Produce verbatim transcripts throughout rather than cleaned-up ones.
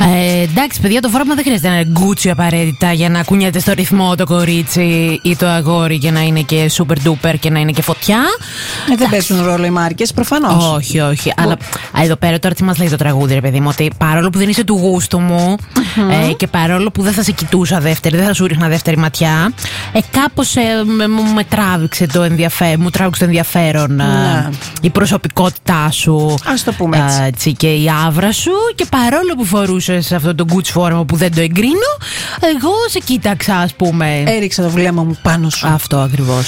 Ε, εντάξει, παιδιά, το φόρμα δεν χρειάζεται να είναι γκούτσι απαραίτητα για να κουνιέται στο ρυθμό το κορίτσι ή το αγόρι και να είναι και super duper και να είναι και φωτιά. Ε, δεν παίζουν ρόλο οι μάρκες, προφανώς. Όχι, όχι. But... Αλλά α, εδώ πέρα τώρα τι μας λέει το τραγούδι, ρε παιδί μου, ότι παρόλο που δεν είσαι του γούστου μου mm-hmm. ε, και παρόλο που δεν θα σε κοιτούσα δεύτερη, δεν θα σου ρίχνα δεύτερη ματιά, ε, κάπως ε, με, με τράβηξε το ενδιαφέρον, μου τράβηξε το ενδιαφέρον ε, η προσωπικότητά σου. Ας το πούμε έτσι. Ε, έτσι. Και η άβρα σου, και παρόλο που φορούσες αυτό το Gucci φόρμα που δεν το εγκρίνω, εγώ σε κοίταξα, ας πούμε. Έριξα το βλέμμα μου πάνω σου. Αυτό ακριβώς.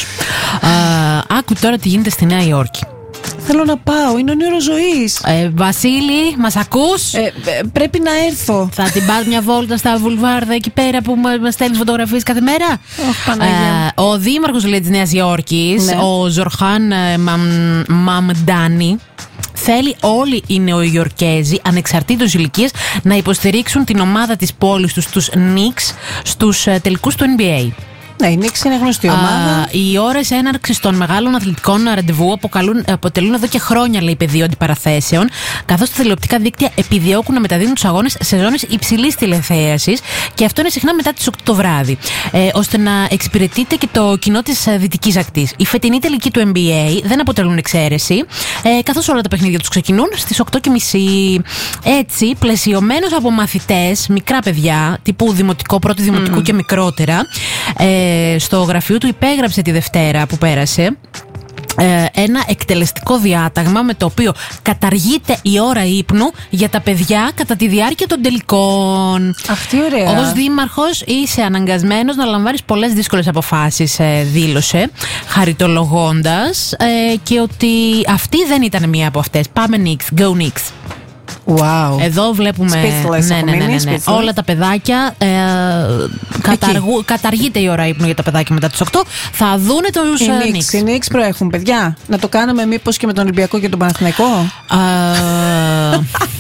ε, άκου τώρα τι γίνεται στη Νέα Υόρκη. Θέλω να πάω, είναι όνειρο ζωής. Ε, Βασίλη, μας ακούς? Ε, ε, πρέπει να έρθω. Θα την πας μια βόλτα στα βουλβάρδα εκεί πέρα που μας στέλνεις φωτογραφίες κάθε μέρα? Oh, ε, ο δήμαρχος, λέει, της Νέας Υόρκης, ναι. ο Ζορχάν ε, Μαμ, Μαμντάνι, θέλει όλοι οι Νεοϊορκέζοι, ανεξαρτήτως ηλικίας, να υποστηρίξουν την ομάδα της πόλης τους, τους Knicks, στους ε, τελικούς του N B A. Ναι, η Knicks είναι γνωστή ομάδα. Uh, οι ώρες έναρξης των μεγάλων αθλητικών ραντεβού αποτελούν εδώ και χρόνια, λέει, πεδίο αντιπαραθέσεων, καθώς τα τηλεοπτικά δίκτυα επιδιώκουν να μεταδίδουν τους αγώνες σε ζώνες υψηλής τηλεθέασης, και αυτό είναι συχνά μετά τις οκτώ το βράδυ, ε, ώστε να εξυπηρετείται και το κοινό της δυτικής ακτής. Οι φετινοί τελικοί του N B A δεν αποτελούν εξαίρεση, ε, καθώς όλα τα παιχνίδια τους ξεκινούν στις οκτώ και μισή. Έτσι, πλαισιωμένος από μαθητές, μικρά παιδιά, τύπου δημοτικό, πρώτη δημοτικού mm. και μικρότερα, ε, στο γραφείο του υπέγραψε τη Δευτέρα που πέρασε ένα εκτελεστικό διάταγμα με το οποίο καταργείται η ώρα ύπνου για τα παιδιά κατά τη διάρκεια των τελικών. Αυτή ωραία. Ως δήμαρχος είσαι αναγκασμένος να λαμβάνεις πολλές δύσκολες αποφάσεις, δήλωσε, χαριτολογώντας και ότι αυτή δεν ήταν μία από αυτές. Πάμε Knicks, go Knicks. Wow. Εδώ βλέπουμε ναι, ναι, ναι, ναι, ναι. όλα τα παιδάκια ε, καταργού, καταργείται η ώρα ύπνου για τα παιδάκια μετά τις οκτώ. Θα δούνε τους οι Knicks. Οι Knicks προέχουν, παιδιά. Να το κάναμε μήπως και με τον Ολυμπιακό και τον Παναθηναϊκό? uh,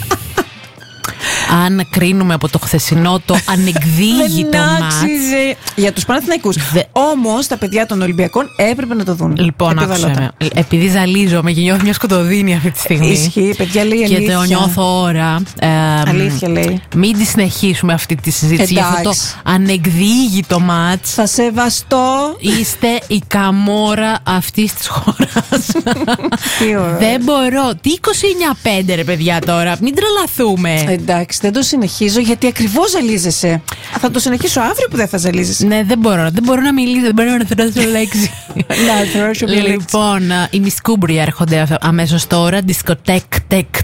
Αν κρίνουμε από το χθεσινό το ανεκδίγητο μάτς. Για τους Παναθηναϊκούς. Δε... Όμως τα παιδιά των Ολυμπιακών έπρεπε να το δουν. Λοιπόν, άκουσε, επειδή ζαλίζομαι και νιώθω μια σκοτωδίνη αυτή τη στιγμή. Ισχύει, παιδιά, λέει αλήθεια. Και το νιώθω ώρα. Ε, αλήθεια, λέει. Μην τη συνεχίσουμε αυτή τη συζήτηση για αυτό το ανεκδίγητο μάτς. Θα σεβαστώ. Είστε η καμόρα αυτής της χώρας. Δεν μπορώ. Τι είκοσι εννιά πέντε, ρε παιδιά, τώρα. Μην τρελαθούμε. Εντάξει, δεν το συνεχίζω γιατί ακριβώς ζαλίζεσαι. Θα το συνεχίσω αύριο που δεν θα ζαλίζεσαι. Ναι, δεν μπορώ. Δεν μπορώ να μιλήσω, δεν μπορώ να θρώσω λέξη. Να θρώσω μια λέξη. Λοιπόν, οι Μισκούμπροι έρχονται αμέσως τώρα. Discotheque